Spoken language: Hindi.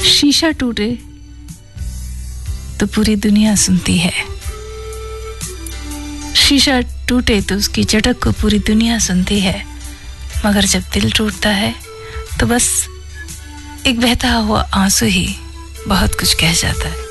शीशा टूटे तो पूरी दुनिया सुनती है, शीशा टूटे तो उसकी झटक को पूरी दुनिया सुनती है, मगर जब दिल टूटता है तो बस एक बहता हुआ आंसू ही बहुत कुछ कह जाता है।